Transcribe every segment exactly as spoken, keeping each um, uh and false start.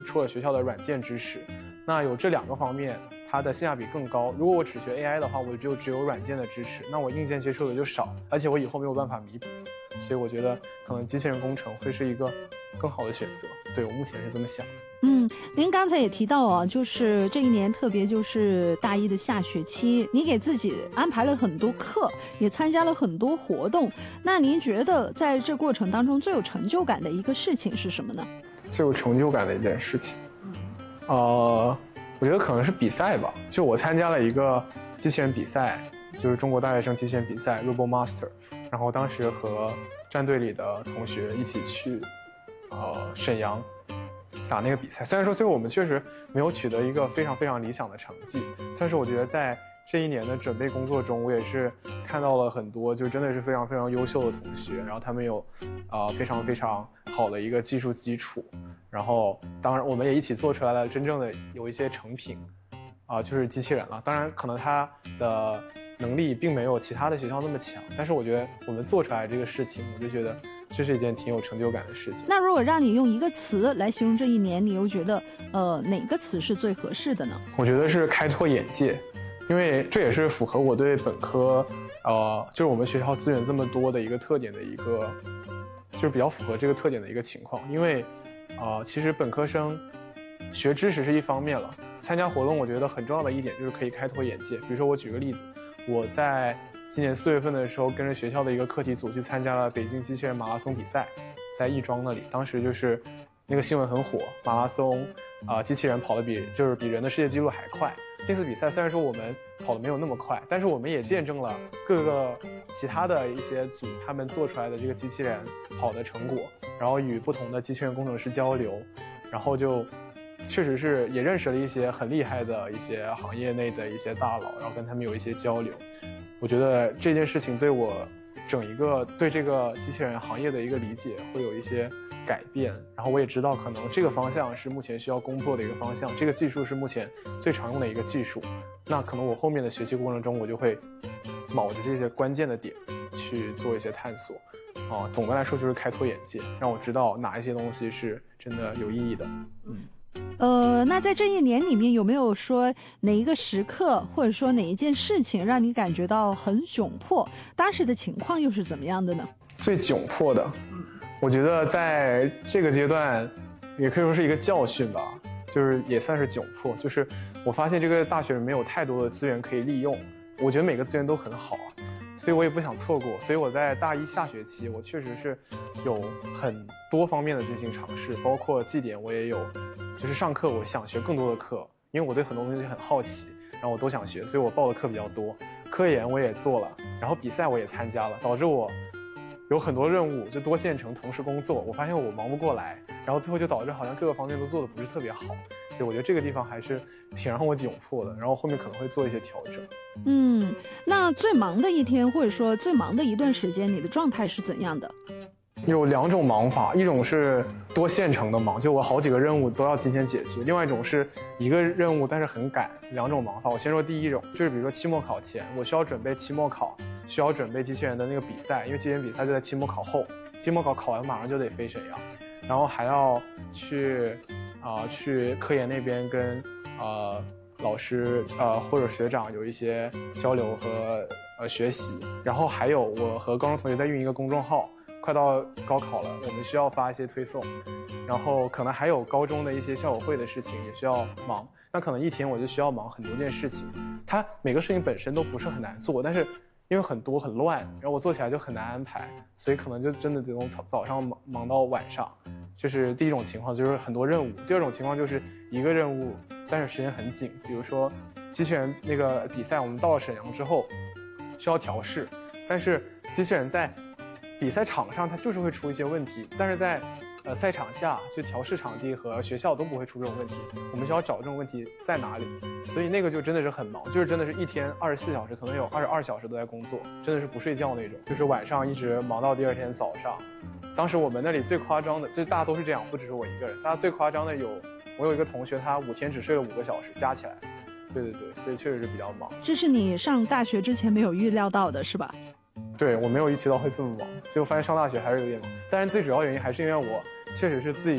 出了学校的软件知识。那有这两个方面，它的性价比更高。如果我只学 A I 的话，我就只有软件的知识，那我硬件接触的就少，而且我以后没有办法弥补。所以我觉得可能机器人工程会是一个更好的选择。对，我目前是这么想的。 嗯，您刚才也提到啊，就是这一年特别就是大一的下学期，你给自己安排了很多课，也参加了很多活动。那您觉得在这过程当中最有成就感的一个事情是什么呢？ 最有成就感的一件事情，呃，我觉得可能是比赛吧。就我参加了一个机器人比赛，就是中国大学生机器人比赛 Robo Master， 然后当时和战队里的同学一起去，呃，沈阳打那个比赛。虽然说最后我们确实没有取得一个非常非常理想的成绩，但是我觉得在这一年的准备工作中，我也是看到了很多就真的是非常非常优秀的同学，然后他们有啊、呃、非常非常好的一个技术基础，然后当然我们也一起做出来了真正的有一些成品啊、呃、就是机器人了。当然可能它的能力并没有其他的学校那么强，但是我觉得我们做出来这个事情，我就觉得这是一件挺有成就感的事情。 那如果让你用一个词来形容这一年，你又觉得呃哪个词是最合适的呢？ 我觉得是开拓眼界，因为这也是符合我对本科，呃，就是我们学校资源这么多的一个特点的一个，就是比较符合这个特点的一个情况。因为，呃，其实本科生学知识是一方面了，参加活动我觉得很重要的一点就是可以开拓眼界。比如说我举个例子，我在今年四月份的时候，跟着学校的一个课题组去参加了北京机器人马拉松比赛，在亦庄那里，当时就是那个新闻很火，马拉松啊、呃，机器人跑得比就是比人的世界纪录还快。那次比赛虽然说我们跑得没有那么快，但是我们也见证了各个其他的一些组他们做出来的这个机器人跑的成果，然后与不同的机器人工程师交流，然后就确实是也认识了一些很厉害的一些行业内的一些大佬，然后跟他们有一些交流。我觉得这件事情对我整一个对这个机器人行业的一个理解会有一些改变，然后我也知道可能这个方向是目前需要工作的一个方向，这个技术是目前最常用的一个技术，那可能我后面的学习过程中我就会卯着这些关键的点去做一些探索啊、呃，总的来说就是开拓眼界，让我知道哪一些东西是真的有意义的。嗯。 呃，那在这一年里面有没有说哪一个时刻，或者说哪一件事情让你感觉到很窘迫？当时的情况又是怎么样的呢？ 最窘迫的，我觉得在这个阶段也可以说是一个教训吧，就是也算是窘迫，就是我发现这个大学没有太多的资源可以利用，我觉得每个资源都很好啊，所以我也不想错过，所以我在大一下学期我确实是有很多方面的进行尝试，包括绩点我也有，就是上课我想学更多的课，因为我对很多东西很好奇，然后我都想学，所以我报的课比较多，科研我也做了，然后比赛我也参加了，导致我有很多任务就多线程同时工作，我发现我忙不过来，然后最后就导致好像各个方面都做的不是特别好，所以我觉得这个地方还是挺让我窘迫的，然后后面可能会做一些调整。 嗯，那最忙的一天或者说最忙的一段时间，你的状态是怎样的？ 有两种忙法，一种是多线程的忙，就我好几个任务都要今天解决；另外一种是一个任务但是很赶，两种忙法。我先说第一种，就是比如说期末考前，我需要准备期末考，需要准备机器人的那个比赛，因为机器人比赛就在期末考后，期末考考完马上就得飞沈阳，然后还要去啊、呃、去科研那边跟呃老师呃或者学长有一些交流和呃学习，然后还有我和高中同学在运一个公众号。快到高考了，我们需要发一些推送，然后可能还有高中的一些校友会的事情也需要忙，那可能一天我就需要忙很多件事情。它每个事情本身都不是很难做，但是因为很多很乱，然后我做起来就很难安排，所以可能就真的得从早上忙忙到晚上。这是第一种情况，就是很多任务。第二种情况就是一个任务，但是时间很紧，比如说机器人那个比赛，我们到了沈阳之后需要调试，但是机器人在比赛场上它就是会出一些问题，但是在呃赛场下就调试场地和学校都不会出这种问题，我们需要找这种问题在哪里，所以那个就真的是很忙，就是真的是一天二十四小时，可能有二十二小时都在工作，真的是不睡觉那种，就是晚上一直忙到第二天早上。当时我们那里最夸张的，就大家都是这样，不只是我一个人，大家最夸张的有我有一个同学，他五天只睡了五个小时加起来。对对对，所以确实是比较忙。 这是你上大学之前没有预料到的是吧？ 对，我没有预期到会这么忙，结果发现上大学还是有点忙。当然最主要原因还是因为我确实是自己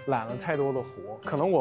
揽了太多的活，可能我